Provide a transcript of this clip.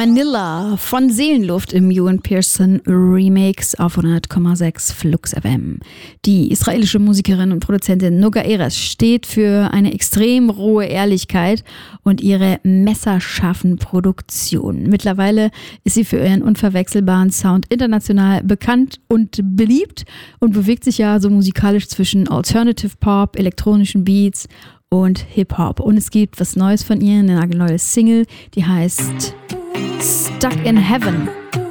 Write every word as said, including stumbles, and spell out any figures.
Manila von Seelenluft im Ewan Pearson Remix auf hundert Komma sechs Flux F M. Die israelische Musikerin und Produzentin Noga Erez steht für eine extrem rohe Ehrlichkeit und ihre messerscharfen Produktionen. Mittlerweile ist sie für ihren unverwechselbaren Sound international bekannt und beliebt und bewegt sich ja so musikalisch zwischen Alternative Pop, elektronischen Beats und Hip-Hop. Und es gibt was Neues von ihr, eine nagelneue Single, die heißt Stuck in Heaven.